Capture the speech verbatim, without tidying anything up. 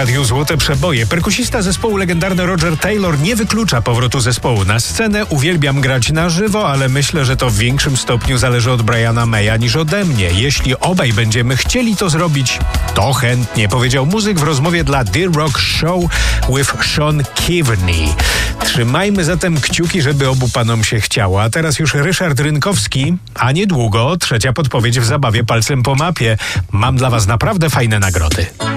radiu Złote Przeboje. Perkusista zespołu legendarny Roger Taylor nie wyklucza powrotu zespołu na scenę. Uwielbiam grać na żywo, ale myślę, że to w większym stopniu zależy od Briana Maya niż ode mnie. Jeśli obaj będziemy chcieli to zrobić, to chętnie, powiedział muzyk w rozmowie dla The Rock Show with Sean Keaveney. Trzymajmy zatem kciuki, żeby obu panom się chciało. A teraz już Ryszard Rynkowski, a niedługo trzecia podpowiedź w zabawie Palcem po mapie. Mam dla was naprawdę fajne nagrody.